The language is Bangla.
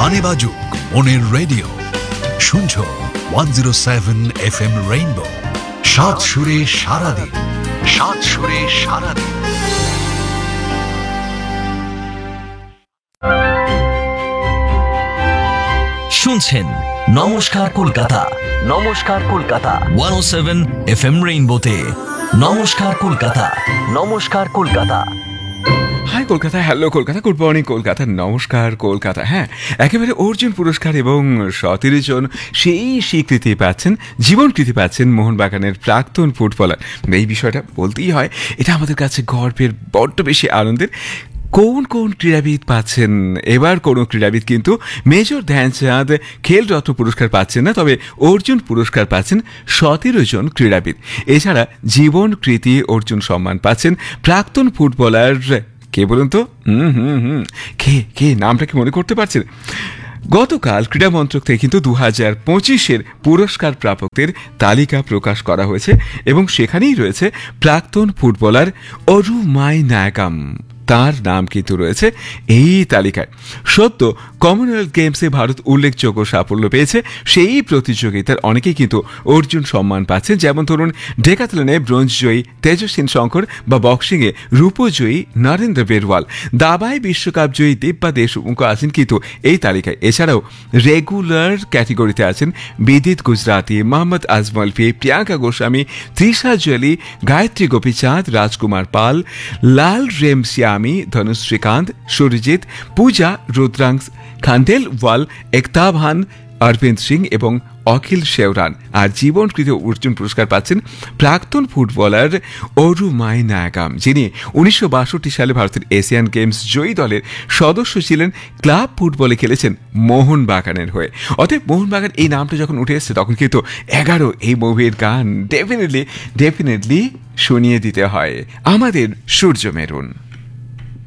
গানে বাজুক মনের রেডিও, শুনছো 107 FM রেইনবো। সাত সুরে সারাদিন, সাত সুরে সারাদিন। শুনছেন নমস্কার কলকাতা, নমস্কার কলকাতা 107 FM রেইনবোতে। নমস্কার কলকাতা, নমস্কার Kolkata. High Kolkata, hello Kolkata, good morning Kolkata, নমস্কার কলকাতা। হ্যাঁ, একেবারে অর্জুন পুরস্কার এবং 17 জন সেই স্বীকৃতি পাচ্ছেন, জীবনকৃতি পাচ্ছেন মোহনবাগানের প্রাক্তন ফুটবলার। এই বিষয়টা বলতেই হয়, এটা আমাদের কাছে গর্বের, বড্ড বেশি আনন্দের। কোন কোন ক্রীড়াবিদ পাচ্ছেন? এবার কোনো ক্রীড়াবিদ কিন্তু মেজর ধ্যানচাঁদ খেলরত্ন পুরস্কার পাচ্ছেন না, তবে অর্জুন পুরস্কার পাচ্ছেন 17 জন ক্রীড়াবিদ। এছাড়া জীবন কৃতি অর্জুন সম্মান পাচ্ছেন প্রাক্তন ফুটবলার, কে বলুন তো? কে নামটা কি মনে করতে পারছেন? গতকাল ক্রীড়া মন্ত্রক থেকে কিন্তু 2025-এর পুরস্কার প্রাপকদের তালিকা প্রকাশ করা হয়েছে এবং সেখানেই রয়েছে প্রাক্তন ফুটবলার অরুমাই নায়াকাম। তার নাম কিন্তু রয়েছে এই তালিকায়। সদ্য কমনওয়েলথ গেমসে ভারত উল্লেখযোগ্য সাফল্য পেয়েছে, সেই প্রতিযোগিতার অনেকেই কিন্তু অর্জুন সম্মান পাচ্ছেন। যেমন ধরুন, ডেকাথলনে ব্রোঞ্জ জয়ী তেজস্বিন শঙ্কর বা বক্সিংয়ে রূপজয়ী নরেন্দ্র বেরওয়াল, দাবায় বিশ্বকাপ জয়ী দিব্যা দেশমুখ আছেন কিন্তু এই তালিকায়। এছাড়াও রেগুলার ক্যাটেগরিতে আছেন বিদিত গুজরাতি, মোহাম্মদ আজমলফি, প্রিয়াঙ্কা গোস্বামী, তৃষা জলি, গায়ত্রী গোপীচাঁদ, রাজকুমার পাল, লাল রেমসিয়ামি, ধনুষ শ্রীকান্ত, সুরজিৎ, পূজা, রুদ্রাংশ খান্ডেলওয়াল, একতাভান, অরবিন্দ সিং এবং অখিল শেওরান। আর জীবনকৃত অর্জুন পুরস্কার পাচ্ছেন প্রাক্তন ফুটবলার অরুমাই নায়াকাম, যিনি 1962 সালে ভারতের এশিয়ান গেমস জয়ী দলের সদস্য ছিলেন। ক্লাব ফুটবলে খেলেছেন মোহনবাগানের হয়ে। অতএব মোহনবাগান এই নামটা যখন উঠে এসছে, তখন কিন্তু 11 এই মুভির গান ডেফিনেটলি শুনিয়ে দিতে হয় আমাদের সূর্য মেরুন।